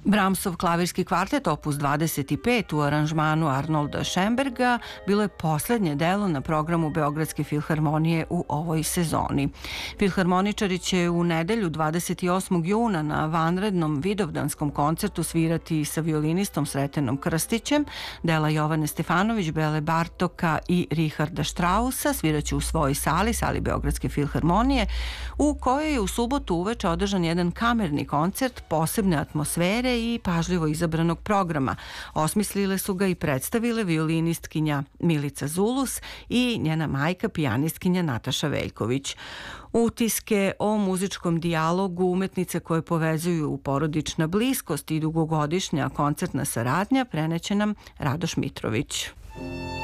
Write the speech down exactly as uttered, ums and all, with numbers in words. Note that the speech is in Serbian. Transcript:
Brahmsov klavirski kvartet opus dvadeset pet u aranžmanu Arnolda Schönberga bilo je poslednje delo na programu Beogradske filharmonije u ovoj sezoni. Filharmoničari će u nedelju dvadeset osmog juna na vanrednom vidovdanskom koncertu svirati sa violinistom Sretenom Krstićem, dela Jovane Stefanović, Bele Bartoka i Richarda Straussa. Sviraće u svojoj sali, sali Beogradske filharmonije, u kojoj je u subotu uveče održan jedan kamerni koncert posebne atmosfere i pažljivo izabranog programa. Osmislile su ga i predstavile violinistkinja Milica Zulus i njena majka pijanistkinja Nataša Veljković. Utiske o muzičkom dijalogu umetnice koje povezuju porodična bliskost i dugogodišnja koncertna saradnja preneće nam Radoš Mitrović.